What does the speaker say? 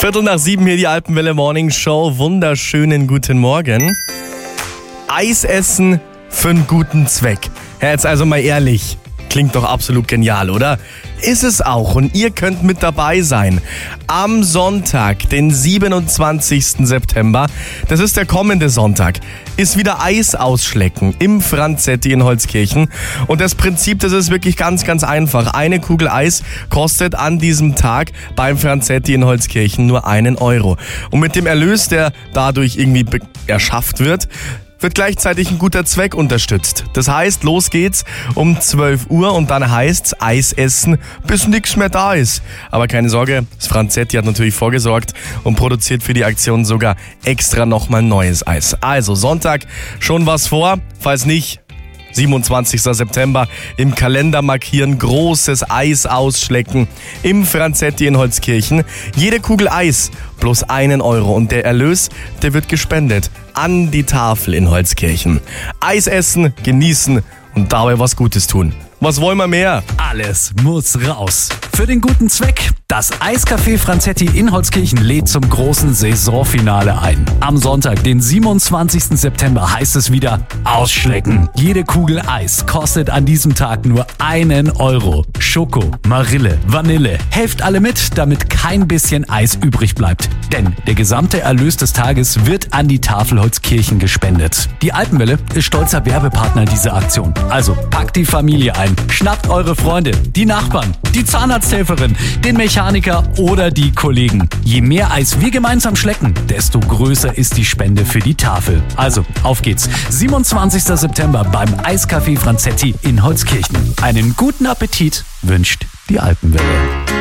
7:15 hier die Alpenwelle Morning Show. Wunderschönen guten Morgen. Eis essen für einen guten Zweck. Ja, jetzt also mal ehrlich. Klingt doch absolut genial, oder? Ist es auch. Und ihr könnt mit dabei sein. Am Sonntag, den 27. September, das ist der kommende Sonntag, ist wieder Eis ausschlecken im Franzetti in Holzkirchen. Und das Prinzip, das ist wirklich ganz, ganz einfach. Eine Kugel Eis kostet an diesem Tag beim Franzetti in Holzkirchen nur 1 Euro. Und mit dem Erlös, der dadurch irgendwie erschafft wird gleichzeitig ein guter Zweck unterstützt. Das heißt, los geht's um 12 Uhr und dann heißt's Eis essen, bis nichts mehr da ist. Aber keine Sorge, das Franzetti hat natürlich vorgesorgt und produziert für die Aktion sogar extra nochmal neues Eis. Also Sonntag schon was vor, falls nicht, 27. September im Kalender markieren, großes Eis ausschlecken im Franzetti in Holzkirchen. Jede Kugel Eis bloß 1 Euro und der Erlös, der wird gespendet an die Tafel in Holzkirchen. Eis essen, genießen und dabei was Gutes tun. Was wollen wir mehr? Alles muss raus. Für den guten Zweck. Das Eiscafé Franzetti in Holzkirchen lädt zum großen Saisonfinale ein. Am Sonntag, den 27. September, heißt es wieder ausschlecken. Jede Kugel Eis kostet an diesem Tag nur 1 Euro. Schoko, Marille, Vanille. Helft alle mit, damit kein bisschen Eis übrig bleibt. Denn der gesamte Erlös des Tages wird an die Tafel Holzkirchen gespendet. Die Alpenwelle ist stolzer Werbepartner dieser Aktion. Also packt die Familie ein, schnappt eure Freunde, die Nachbarn, die Zahnarzthelferin, den Mechaniker oder die Kollegen. Je mehr Eis wir gemeinsam schlecken, desto größer ist die Spende für die Tafel. Also, auf geht's. 27. September beim Eiscafé Franzetti in Holzkirchen. Einen guten Appetit wünscht die Alpenwelle.